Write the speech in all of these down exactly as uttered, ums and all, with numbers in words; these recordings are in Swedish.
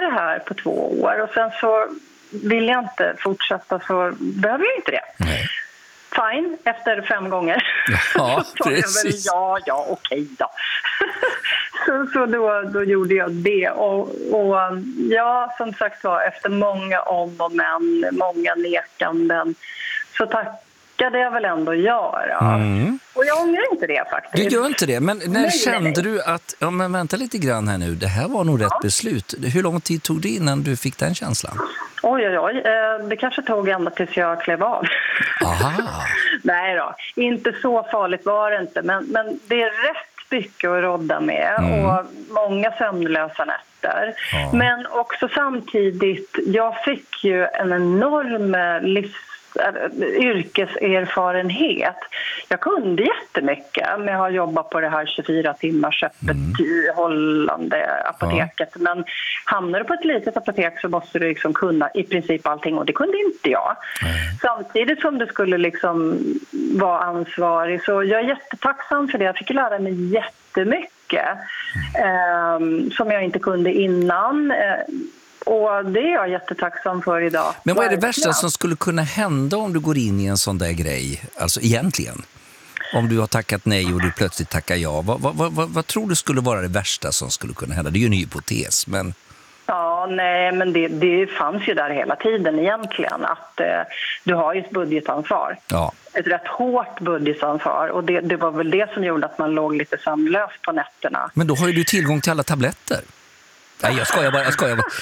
det här på två år och sen så vill jag inte fortsätta så behöver jag inte det. Nej. Fine, efter fem gånger. Ja, så precis. Väl, ja, ja, okej då. så så då, då gjorde jag det. Och, och ja, som sagt var, efter många om och men, många nekanden, så tackade jag väl ändå göra. Mm. Och jag ångrar inte det faktiskt. Du gör inte det, men när nej, kände nej. du att, ja men vänta lite grann här nu, det här var nog ja. rätt beslut. Hur lång tid tog det innan du fick den känslan? Oj, oj, oj. Det kanske tog ända tills jag klev av. Aha. Nej då, inte så farligt var det inte. Men, men det är rätt mycket att rodda med mm. och många sömnlösa nätter. Ja. Men också samtidigt, jag fick ju en enorm livs yrkeserfarenhet. Jag kunde jättemycket, men jag har jobbat på det här tjugofyra timmars öppet mm. hållande apoteket. Ja. Men hamnar du på ett litet apotek så måste du liksom kunna i princip allting, och det kunde inte jag. Mm. Samtidigt som du skulle liksom vara ansvarig, så jag är jättetacksam för det. Jag fick lära mig jättemycket mm. eh, som jag inte kunde innan. Eh, Och det är jag jättetacksam för idag. Men vad är det värsta som skulle kunna hända om du går in i en sån där grej? Alltså egentligen. Om du har tackat nej och du plötsligt tackar ja. Vad, vad, vad, vad tror du skulle vara det värsta som skulle kunna hända? Det är ju en hypotes, men... Ja, nej, men det, det fanns ju där hela tiden egentligen. Att eh, du har ju ett budgetansvar. Ja. Ett rätt hårt budgetansvar. Och det, det var väl det som gjorde att man låg lite sömnlös på nätterna. Men då har ju du tillgång till alla tabletter. Nej, jag skojar bara, jag skojar bara.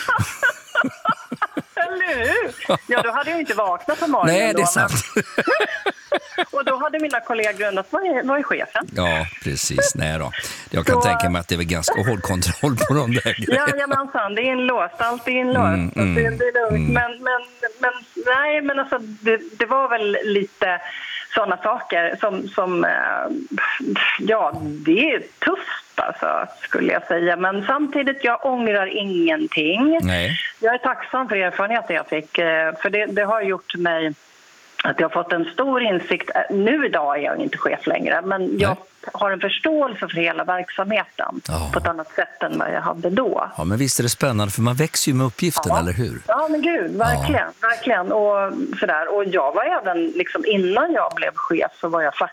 Eller hur? Ja, då hade jag inte vaknat på morgonen. Nej, det är sant. Men... och då hade mina kollegor undrat, vad är, vad är chefen? Ja, precis. Nej då. Jag kan så... tänka mig att det är väl ganska hård kontroll på de där grejerna. Ja, ja men sant, det är inlåst. Allt är inlåst. Mm, mm, det, det är lugnt. Mm. Men, men, men, nej, men alltså, det, det var väl lite sådana saker som, som ja, det är tufft. Alltså, skulle jag säga. Men samtidigt, jag ångrar ingenting. Nej. Jag är tacksam för erfarenheten jag fick. För det, det har gjort mig att jag har fått en stor insikt. Nu idag är jag inte chef längre. Men jag Nej. har en förståelse för hela verksamheten. Oh. På ett annat sätt än vad jag hade då. Ja, men visst är det spännande. För man växer ju med uppgiften, ja. eller hur? Ja, men gud. Verkligen. Ja. verkligen. Och, sådär. Och jag var även, liksom, innan jag blev chef så var jag fackligt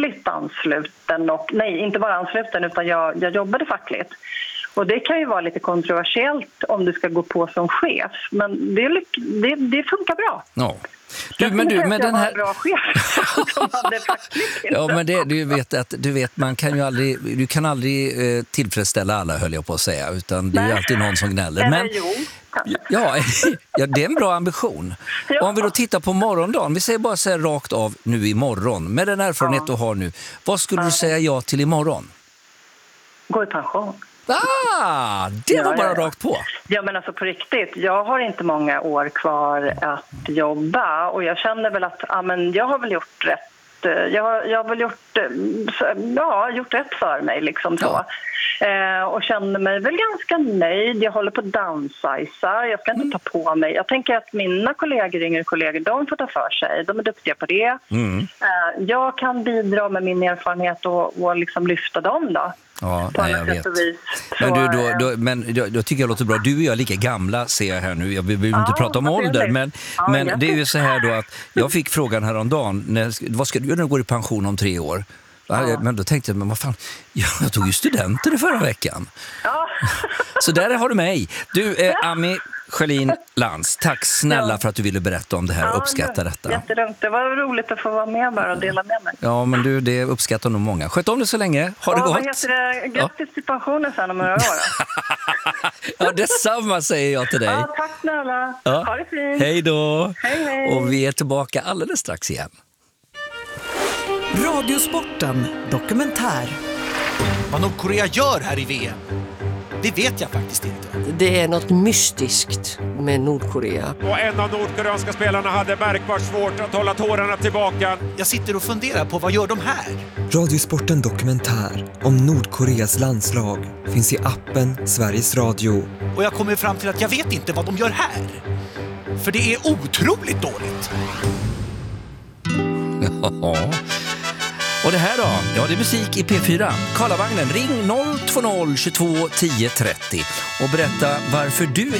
ansluten och nej, inte bara ansluten utan jag, jag jobbade fackligt. Och det kan ju vara lite kontroversiellt om du ska gå på som chef, men det, det, det funkar bra. Ja. Du, men du, med den här bra chef som hade fackligt. Ja, men det, du vet att du vet man kan ju aldrig du kan aldrig eh, tillfredsställa alla, höll jag på att säga, utan det är ju alltid någon som gnäller. Men jo. Ja, ja, det är en bra ambition. Ja. Om vi då tittar på morgondagen, vi säger bara så här rakt av nu imorgon, med den erfarenhet ja. du har nu, vad skulle ja. du säga ja till imorgon? Gå i pension. Ah, det ja, var bara ja, ja. rakt på. Ja, men alltså på riktigt, jag har inte många år kvar att jobba och jag känner väl att ja, men jag har väl gjort rätt. Jag har, jag har väl gjort, ja, gjort rätt för mig liksom så. Ja. Eh, och känner mig väl ganska nöjd. Jag håller på att downsiza. Jag ska inte mm. ta på mig. Jag tänker att mina kollegor, yngre kollegor, de får ta för sig. De är duktiga på det. Mm. Eh, jag kan bidra med min erfarenhet och, och liksom lyfta dem då. Ja, nej, jag vet. Men, du, då, då, men då, då tycker jag låter bra. Du och jag är lika gamla, ser jag här nu. Jag vill ja, inte prata om ålder, men, ja, men det är ju så här då att jag fick frågan häromdagen, när, vad ska du göra när du går i pension om tre år? Ja. Men då tänkte jag, men vad fan, jag tog ju studenter förra veckan. Ja. Så där har du mig. Du, eh, Ami Sjölin Lantz, tack snälla ja. för att du ville berätta om det här och ja, uppskatta detta. Jättedumt, det var roligt att få vara med bara och dela med mig. Ja, men du, det uppskattar nog många. Sköt om det så länge, ha det ja, gott. Vad heter det? Grattis ja. till pensionen sen om några år. Ja, detsamma säger jag till dig. Ja, tack snälla. Ja. Ha det fint. Hej då. Hej, hej. Och vi är tillbaka alldeles strax igen. Radiosporten dokumentär. Vad Nordkorea gör här i V M, det vet jag faktiskt inte. Det är något mystiskt med Nordkorea. Och en av nordkoreanska spelarna hade märkbart svårt att hålla tårarna tillbaka. Jag sitter och funderar på, vad gör de här? Radiosporten dokumentär om Nordkoreas landslag finns i appen Sveriges Radio. Och jag kommer fram till att jag vet inte vad de gör här. För det är otroligt dåligt. Ja. Och det här då? Ja, det är musik i P fyra. Karlavagnen, ring noll två noll tjugotvå tio trettio och berätta varför du